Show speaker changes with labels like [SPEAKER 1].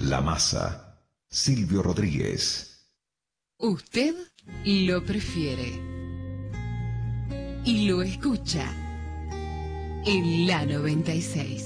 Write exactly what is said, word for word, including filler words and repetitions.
[SPEAKER 1] La Masa, Silvio Rodríguez.
[SPEAKER 2] Usted lo prefiere y lo escucha en la noventa y seis.